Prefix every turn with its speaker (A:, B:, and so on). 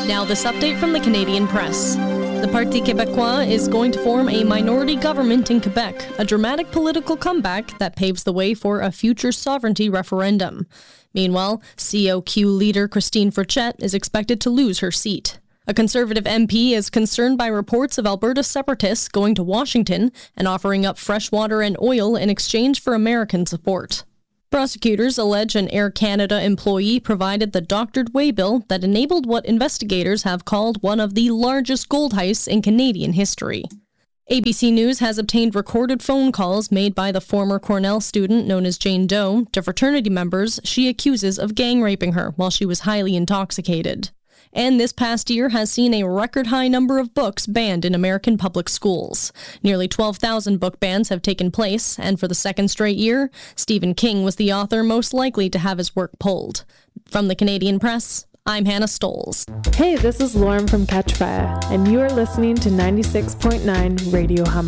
A: Now this update from the Canadian Press. The Parti Québécois is going to form a minority government in Quebec, a dramatic political comeback that paves the way for a future sovereignty referendum. Meanwhile, COQ leader Christine Frechette is expected to lose her seat. A Conservative MP is concerned by reports of Alberta separatists going to Washington and offering up fresh water and oil in exchange for American support. Prosecutors allege an Air Canada employee provided the doctored waybill that enabled what investigators have called one of the largest gold heists in Canadian history. ABC News has obtained recorded phone calls made by the former Cornell student known as Jane Doe to fraternity members she accuses of gang raping her while she was highly intoxicated. And this past year has seen a record-high number of books banned in American public schools. Nearly 12,000 book bans have taken place, and for the second straight year, Stephen King was the author most likely to have his work pulled. From the Canadian Press, I'm Hannah Stolz.
B: Hey, this is Lauren from Catchfire, and you are listening to 96.9 Radio Humber.